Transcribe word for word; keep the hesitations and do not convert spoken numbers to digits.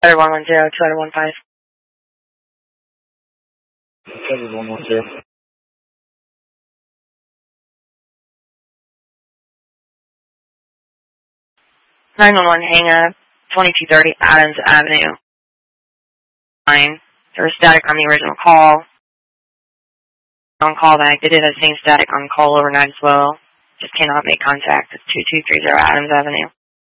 Other one one zero, two other one five. Other one one zero. nine one one, hang up, twenty-two thirty Adams Avenue. Nine. There was static on the original call. On callback, they did that same static on call overnight as well. Just cannot make contact. It's two two three zero Adams Avenue.